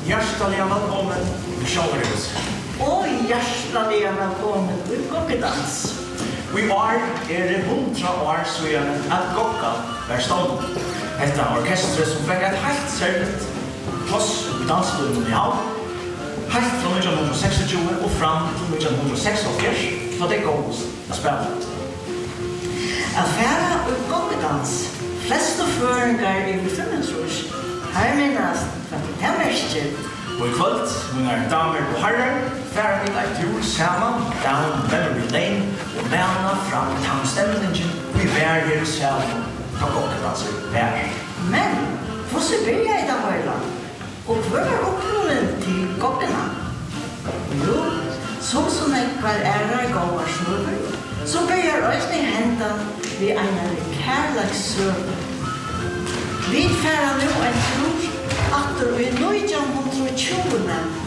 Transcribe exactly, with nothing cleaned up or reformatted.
Hjertelig velkommen til Sjålerhus. Og hjertelig velkommen til Goggedans. Vi er er hundra år siden at Gogga var stånd. Dette orkestret som fikk et helt særligt plass i dansløven i havn. Helt fra nitton seksogtjúgu og fram til nitton seksogfjørs, så det går å spille. Affæra og Goggedans. Fleste føringer i femogtrus. Her minnes for det merker. Og i kvöld, mine damer og herrer, færer vi et tur sammen down memory lane og vana fram tannstemningen vi vær her sammen fra Goggedanser vær. Men, hvordan blir jeg i dag høyla? Og hva er opprunnen til Goggena? Jo, som som jeg var æra i gånger snurver, så blir jeg røysning hentan ved en kærleksøver. Vi færer nå en tur atter i nitton tjúgu